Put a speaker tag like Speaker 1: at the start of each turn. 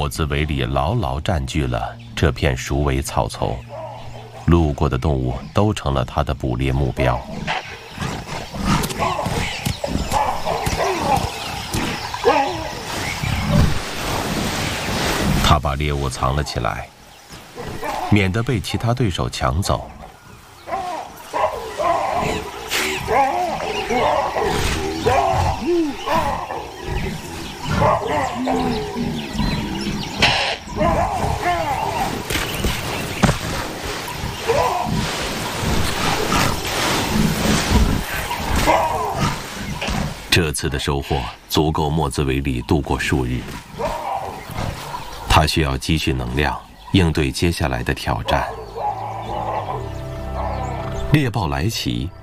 Speaker 1: 兹韦里牢牢占据了这片鼠尾草丛，路过的动物都成了他的捕猎目标。他把猎物藏了起来，免得被其他对手抢走。这次的收获足够莫兹韦里度过数日。他需要积蓄能量，应对接下来的挑战。猎豹来袭，